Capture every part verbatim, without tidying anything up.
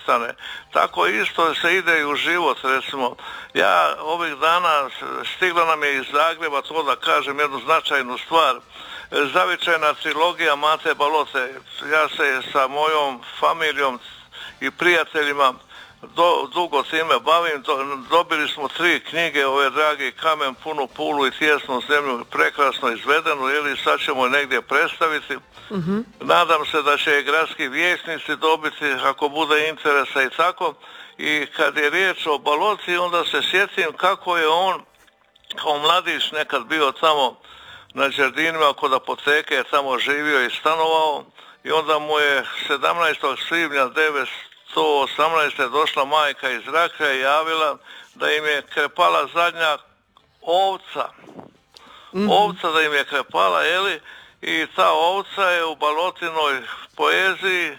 nestane. Tako isto se ide i u život, recimo. Ja ovih dana stigla nam je iz Zagreba, to da kažem jednu značajnu stvar, zavičajna trilogija Mate Balote. Ja se sa mojom familijom i prijateljima Do, dugo time bavim, do, dobili smo tri knjige, ove dragi Kamen, Punu Pulu i Tijesnu zemlju, prekrasno izvedenu, ili sad ćemo negdje predstaviti. Uh-huh. Nadam se da će gradski vijećnici dobiti, ako bude interesa i tako. I kad je riječ o Baloti, onda se sjetim kako je on kao mladić nekad bio tamo na Đerdinima kod apoteke, je tamo živio i stanovao, i onda mu je sedamnaestog svibnja devetsto osamnaeste. došla majka iz Rakvja i javila da im je krepala zadnja ovca. Mm-hmm. Ovca da im je krepala, jeli, i ta ovca je u Balotinoj poeziji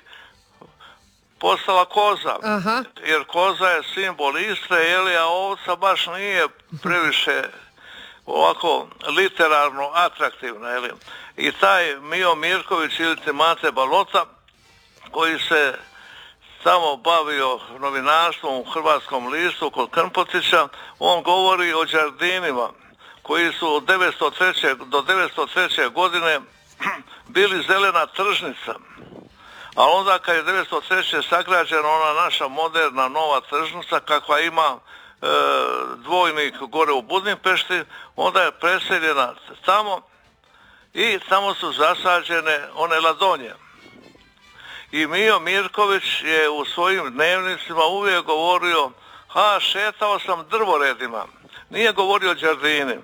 postala koza. Aha. Jer koza je simbol Istre, jeli, a ovca baš nije previše ovako literarno atraktivna, jeli. I taj Mio Mirković ili Mate Balota, koji se tamo bavio novinarstvom u Hrvatskom listu kod Krmpotića, on govori o Đerdinima koji su od devetsto treće do devetsto treće godine bili zelena tržnica. A onda kad je devetsto treće sagrađena ona naša moderna nova tržnica kakva ima e, dvojnik gore u Budimpešti, onda je preseljena tamo i tamo su zasađene one ladonje. I Mio Mirković je u svojim dnevnicima uvijek govorio, ha, šetao sam drvoredima. Nije govorio o Đerdini,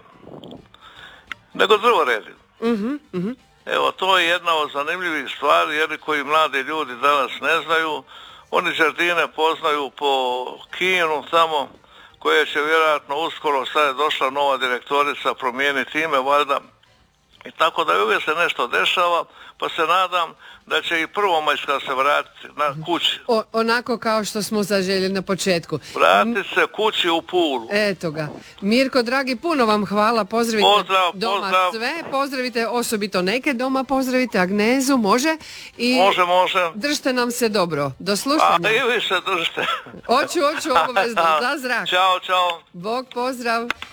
nego drvoredi. Uh-huh, uh-huh. Evo, to je jedna od zanimljivih stvari, jer koji mladi ljudi danas ne znaju. Oni Đerdine poznaju po kinu tamo, koje će vjerojatno uskoro, sad je došla nova direktorica, promijeniti ime, valjda. I tako da uvijek se nešto dešava, pa se nadam da će i Prvomajska se vratiti na kući. O, onako kao što smo zaželjeli na početku. Vratiti se kući u Pulu. Eto ga. Mirko, dragi, puno vam hvala. Pozdravite pozdrav, doma pozdrav. sve. Pozdravite osobito neke doma. Pozdravite Agnezu, može? I može, može. Držite nam se dobro. Do slušanja. A i vi se držite. Oću, oću, obavezno. Za zrak. Ćao, čao. Bog, pozdrav.